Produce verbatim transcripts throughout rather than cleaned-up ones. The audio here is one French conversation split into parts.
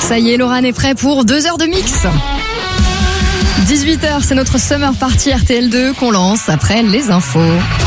Ça y est, Laurent est prêt pour deux heures de mix. dix-huit heures, c'est notre Summer Party R T L deux qu'on lance après les infos.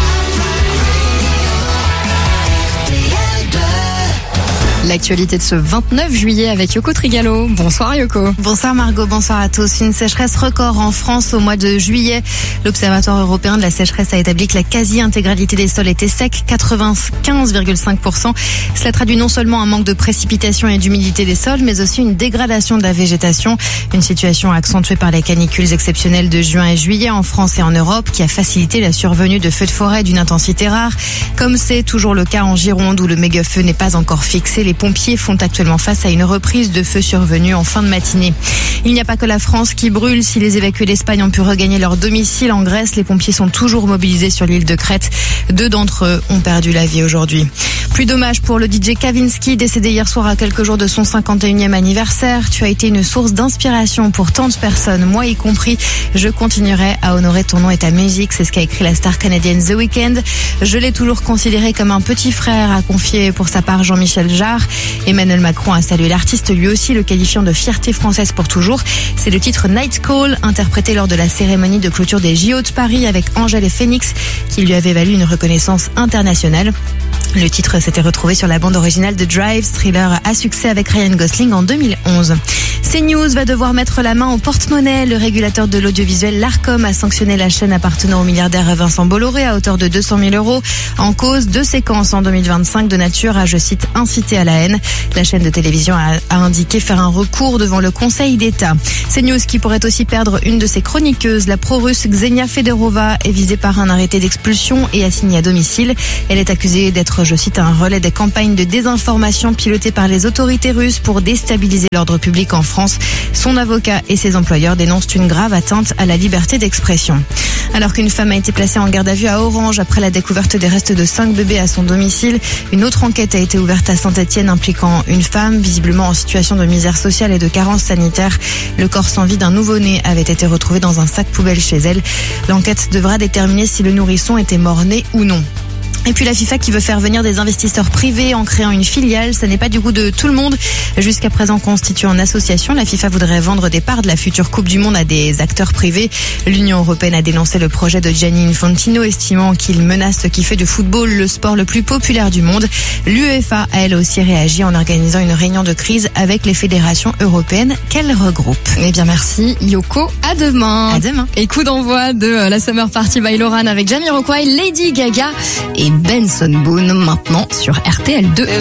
L'actualité de ce vingt-neuf juillet avec Yoko Trigalo. Bonsoir Yoko. Bonsoir Margot, bonsoir à tous. Une sécheresse record en France au mois de juillet. L'Observatoire européen de la sécheresse a établi que la quasi-intégralité des sols était secs, quatre-vingt-quinze virgule cinq pour cent. Cela traduit non seulement un manque de précipitation et d'humidité des sols, mais aussi une dégradation de la végétation. Une situation accentuée par les canicules exceptionnelles de juin et juillet en France et en Europe qui a facilité la survenue de feux de forêt d'une intensité rare. Comme c'est toujours le cas en Gironde où le méga-feu n'est pas encore fixé, les pompiers font actuellement face à une reprise de feu survenue en fin de matinée. Il n'y a pas que la France qui brûle. Si les évacués d'Espagne ont pu regagner leur domicile en Grèce, les pompiers sont toujours mobilisés sur l'île de Crète. Deux d'entre eux ont perdu la vie aujourd'hui. Plus dommage pour le D J Kavinsky, décédé hier soir à quelques jours de son cinquante et unième anniversaire. Tu as été une source d'inspiration pour tant de personnes, moi y compris. Je continuerai à honorer ton nom et ta musique. C'est ce qu'a écrit la star canadienne The Weeknd. Je l'ai toujours considéré comme un petit frère, a confié pour sa part Jean-Michel Jarre. Emmanuel Macron a salué l'artiste lui aussi, le qualifiant de fierté française pour toujours. C'est le titre Night Call, interprété lors de la cérémonie de clôture des J O de Paris avec Angèle et Phoenix, qui lui avait valu une reconnaissance internationale. Le titre s'était retrouvé sur la bande originale de Drive, thriller à succès avec Ryan Gosling en deux mille onze. CNews va devoir mettre la main au porte-monnaie. Le régulateur de l'audiovisuel, l'Arcom, a sanctionné la chaîne appartenant au milliardaire Vincent Bolloré à hauteur de deux cent mille euros. En cause, deux séquences en deux mille vingt-cinq de nature à, je cite, inciter à la haine. La chaîne de télévision a, a indiqué faire un recours devant le Conseil d'État. CNews qui pourrait aussi perdre une de ses chroniqueuses. La pro-russe Xenia Fedorova est visée par un arrêté d'expulsion et assignée à domicile. Elle est accusée d'être, je cite, un relais des campagnes de désinformation pilotées par les autorités russes pour déstabiliser l'ordre public en France. Son avocat et ses employeurs dénoncent une grave atteinte à la liberté d'expression. Alors qu'une femme a été placée en garde à vue à Orange après la découverte des restes de cinq bébés à son domicile, une autre enquête a été ouverte à Saint-Etienne impliquant une femme visiblement en situation de misère sociale et de carence sanitaire. Le corps sans vie d'un nouveau-né avait été retrouvé dans un sac poubelle chez elle. L'enquête devra déterminer si le nourrisson était mort-né ou non. Et puis la FIFA qui veut faire venir des investisseurs privés en créant une filiale, ça n'est pas du goût de tout le monde. Jusqu'à présent constituée en association, la FIFA voudrait vendre des parts de la future Coupe du Monde à des acteurs privés. L'Union européenne a dénoncé le projet de Gianni Infantino, estimant qu'il menace ce qui fait de football le sport le plus populaire du monde. L'UEFA a elle aussi réagi en organisant une réunion de crise avec les fédérations européennes qu'elle regroupe. Eh bien merci Yoko, à demain. À demain. Et coup d'envoi de la Summer Party by Laurent avec Jamiroquai, Lady Gaga et Benson Boone maintenant sur R T L deux.